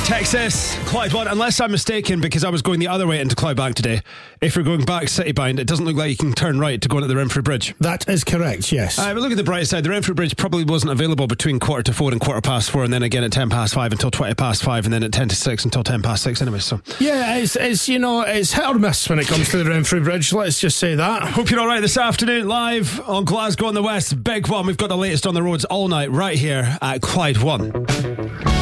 Texas, Clydebank, unless I'm mistaken, because I was going the other way into Clydebank today. If you're going back Citybound, it doesn't look like you can turn right to go into the Renfrew Bridge. That is correct, yes. But look at the bright side. The Renfrew Bridge probably wasn't available between 4:45 and 4:15, and then again at 5:10 until 5:20, and then at 6:10 until 6:10 anyway. So yeah, it's it's hit or miss when it comes to the Renfrew Bridge. Let's just say that. Hope you're all right this afternoon. Live on Glasgow on the West, big one. We've got the latest on the roads all night right here at Clyde One.